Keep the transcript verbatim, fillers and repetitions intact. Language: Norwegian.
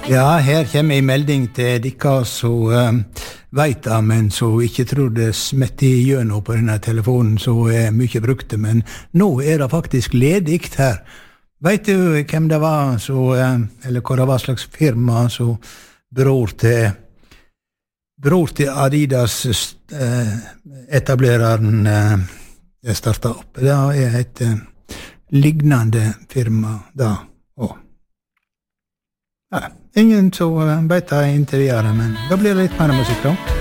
Ja, her kommer en melding til dere som uh, vet det, men som ikke tror det smetter igjennom på denne telefonen, så er mye brukte, men nå er det faktisk ledigt her. Vet du hvem det var, så, uh, eller hva det var slags firma, så bror til, bror til Adidas uh, etablereren uh, startet opp. Det er et uh, lignende firma da, og ja. Ingen så vet det inntil videre, men da blir det litt mer musikk da.